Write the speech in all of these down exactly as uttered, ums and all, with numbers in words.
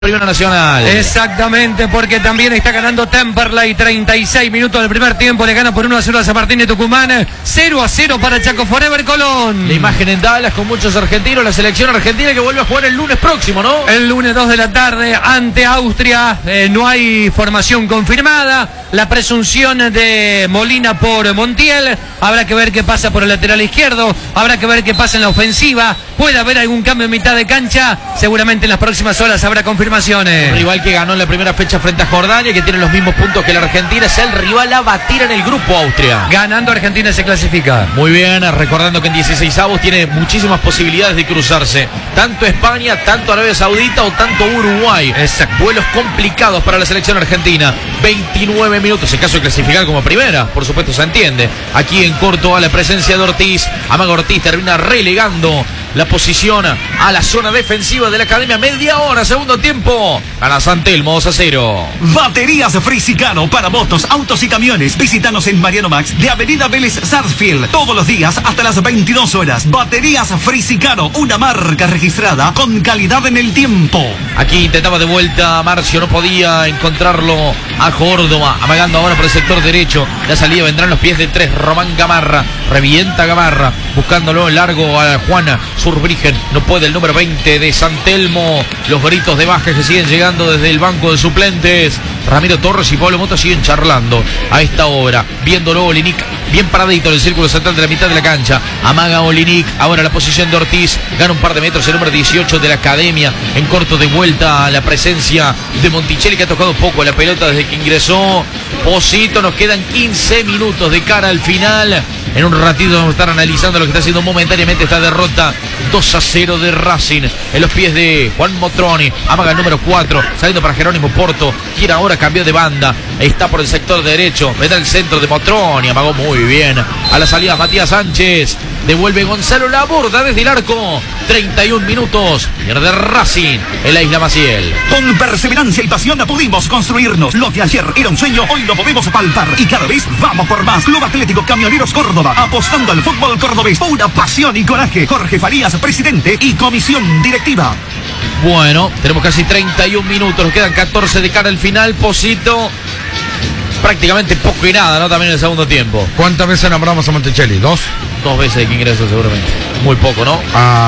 Primera Nacional. Exactamente, porque también está ganando Temperley. Treinta y seis minutos del primer tiempo, le gana por uno a cero a San Martín de Tucumán. Cero a cero para Chaco Forever Colón. La imagen en Dallas con muchos argentinos, la selección argentina que vuelve a jugar el lunes próximo, ¿no? El lunes dos de la tarde ante Austria. Eh, no hay formación confirmada. La presunción de Molina por Montiel. Habrá que ver qué pasa por el lateral izquierdo. Habrá que ver qué pasa en la ofensiva. Puede haber algún cambio en mitad de cancha. Seguramente en las próximas horas habrá confirmaciones. Un rival que ganó en la primera fecha frente a Jordania, que tiene los mismos puntos que la Argentina, es el rival a batir en el grupo Austria. Ganando Argentina se clasifica. Muy bien, recordando que en dieciseisavos tiene muchísimas posibilidades de cruzarse. Tanto España, tanto Arabia Saudita o tanto Uruguay. Exacto. Vuelos complicados para la selección argentina. veintinueve minutos, en caso de clasificar como primera, por supuesto se entiende. Aquí en corto a la presencia de Ortiz. Amago Ortiz termina relegando la posición a la zona defensiva de la Academia. Media hora, segundo tiempo. Gana San Telmo dos a cero. Baterías Frisicano para motos, autos y camiones. Visítanos en Mariano Max de Avenida Vélez Sarsfield. Todos los días hasta las veintidós horas. Baterías Frisicano, una marca registrada con calidad en el tiempo. Aquí intentaba de vuelta Marcio, no podía encontrarlo a Córdoba. Amagando ahora por el sector derecho. La salida vendrán los pies de tres. Román Gamarra. Revienta Gamarra. Buscándolo largo a Juana Surbrigen. No puede el número veinte de San Telmo. Los gritos de baja que siguen llegando desde el banco de suplentes. Ramiro Torres y Pablo Mota siguen charlando a esta hora. Viéndolo Olinic bien paradito en el círculo central de la mitad de la cancha. Amaga Olinic. Ahora la posición de Ortiz. Gana un par de metros el número dieciocho de la Academia. En corto de vuelta a la presencia de Monticelli, que ha tocado poco la pelota desde que ingresó Posito. Nos quedan quince minutos de cara al final. En un ratito vamos a estar analizando lo que está haciendo momentáneamente esta derrota dos a cero de Racing. En los pies de Juan Motroni. Amaga el número cuatro. Saliendo para Jerónimo Porto. Quien ahora cambió de banda. Está por el sector derecho. Vendrá el centro de Motroni. Amagó muy bien. A la salida Matías Sánchez. Devuelve Gonzalo Laborda desde el arco. treinta y un minutos. Pierde Racing en la Isla Maciel. Con perseverancia y pasión pudimos construirnos. Lo que ayer era un sueño, hoy lo podemos palpar. Y cada vez vamos por más. Club Atlético Camioneros Córdoba. Apostando al fútbol cordobés. Pura pasión y coraje. Jorge Farías, presidente y comisión directiva. Bueno, tenemos casi treinta y un minutos. Nos quedan catorce de cara al final. Posito. Prácticamente poco y nada, ¿no? También en el segundo tiempo. ¿Cuántas veces nombramos a Monticelli? ¿Dos? Dos veces que ingresó seguramente. Muy poco, ¿no?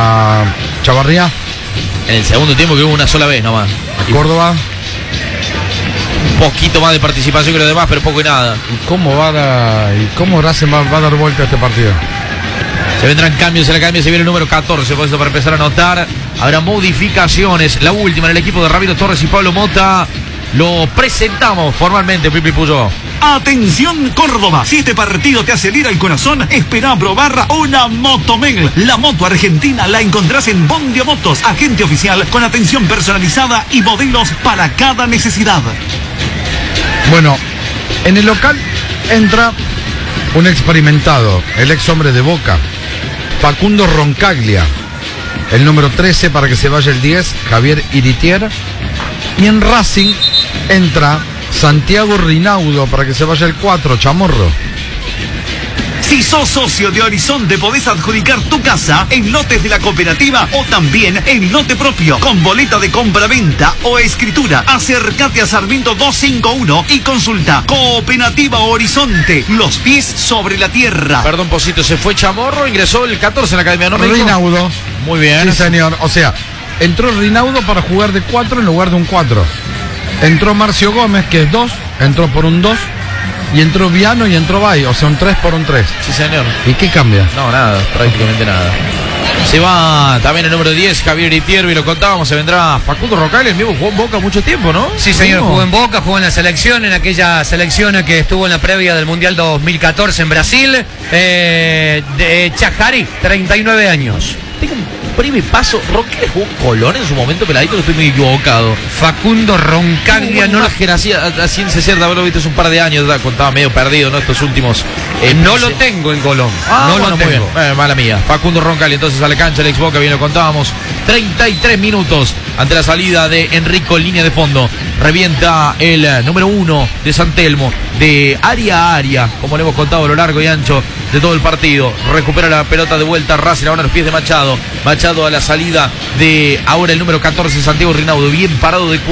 A Chavarría. En el segundo tiempo que hubo una sola vez nomás. A Córdoba. Un poquito más de participación que los demás, pero poco y nada. ¿Y cómo va a dar, y cómo Racing va, va a dar vuelta a este partido? Se vendrán cambios en la academia, se viene el número catorce, por eso para empezar a anotar. Habrá modificaciones. La última en el equipo de Ramiro Torres y Pablo Mota. Lo presentamos formalmente, Pipi Puyó. Atención Córdoba, si este partido te acelera el corazón, espera a probar una Motomel. La moto argentina la encontrás en Bondio Motos, agente oficial con atención personalizada y modelos para cada necesidad. Bueno, en el local entra un experimentado, el ex hombre de Boca, Facundo Roncaglia. El número trece para que se vaya el diez, Javier Iritier. Y en Racing entra Santiago Rinaudo para que se vaya el cuatro, Chamorro. Si sos socio de Horizonte, podés adjudicar tu casa en lotes de la cooperativa o también en lote propio, con boleta de compra-venta o escritura. Acércate a Sarmiento doscientos cincuenta y uno y consulta Cooperativa Horizonte, los pies sobre la tierra. Perdón, Posito, se fue Chamorro, ingresó el catorce en la academia, ¿no? Rinaudo. Muy bien. Sí, señor. O sea, entró Rinaudo para jugar de cuatro en lugar de un cuatro. Entró Marcio Gómez, que es dos, entró por un dos. Y entró Viano y entró Bay, o sea, un tres por un tres. Sí, señor. ¿Y qué cambia? No, nada, prácticamente nada. Se va también el número diez, Javier Itierbi, lo contábamos, se vendrá Facundo Roncaglia, el mismo jugó en Boca mucho tiempo, ¿no? Sí, señor, jugó en Boca, jugó en la selección, en aquella selección que estuvo en la previa del Mundial dos mil catorce en Brasil. Eh, de Chajari, treinta y nueve años. Tengo un breve paso. Roncaglia jugó Colón en su momento, peladito, que estoy muy equivocado. Facundo Roncaglia, no lo así a ciencia cierta, haberlo visto hace un par de años, contaba medio perdido, ¿no? Estos últimos. Eh, no lo tengo en Colón. Ah, no bueno, lo muy tengo. bien. Eh, mala mía. Facundo Roncaglia entonces a la cancha, el ex Boca, bien lo contábamos. treinta y tres minutos ante la salida de Enrico en línea de fondo. revienta el eh, número uno de San Telmo, de área a área, como le hemos contado a lo largo y ancho de todo el partido. Recupera la pelota de vuelta Racing, ahora a los pies de Machado. Machado a la salida de ahora el número catorce, Santiago Rinaudo, bien parado de